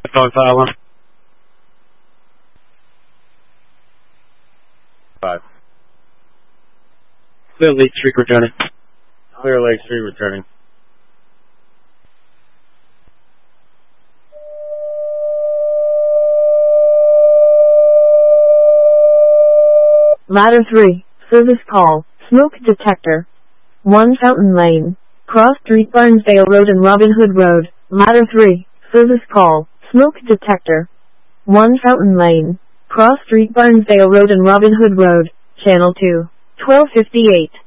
Dog Island. 5. Clear Lake Street returning. Clear Lake Street returning. Ladder 3, service call, smoke detector. 1 Fountain Lane, Cross Street, Barnesdale Road and Robin Hood Road. Ladder 3, service call, smoke detector. 1 Fountain Lane, Cross Street, Barnesdale Road and Robin Hood Road, Channel 2, 1258.